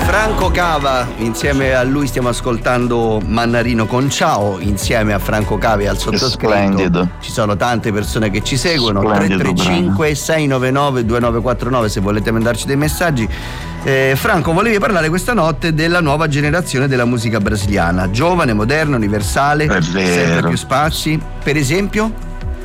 Franco Cava, insieme a lui stiamo ascoltando Mannarino con Ciao, insieme a Franco Cava e al sottoscritto. Splendido. Ci sono tante persone che ci seguono. Splendido 335 699 2949 se volete mandarci dei messaggi. Franco, volevi parlare questa notte della nuova generazione della musica brasiliana, giovane, moderna, universale, sempre più spazi. Per esempio?